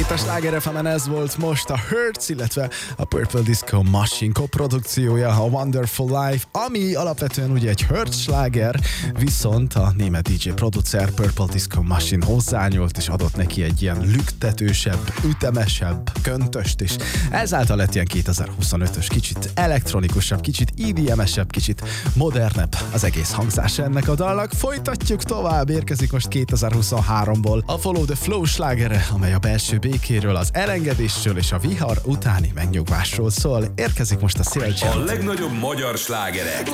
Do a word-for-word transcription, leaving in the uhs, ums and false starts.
Itt a Sláger ef emen ez volt most a Hurts, illetve a Purple Disco Machine koprodukciója, a Wonderful Life, ami alapvetően ugye egy Hurts sláger, viszont a német dé dzsé producer Purple Disco Machine hozzányúlt, és adott neki egy ilyen lüktetősebb, ütemesebb köntöst, és ezáltal lett ilyen kétezer-huszonötös, kicsit elektronikusabb, kicsit í dé em-esebb, kicsit modernebb az egész hangzása ennek a dalnak. Folytatjuk tovább, érkezik most kétezer-huszonháromból a Follow the Flow slágere, amely a belső békéről, az elengedésről és a vihar utáni megnyugvásról szól. Érkezik most a Szélcsend. A legnagyobb magyar slágerek.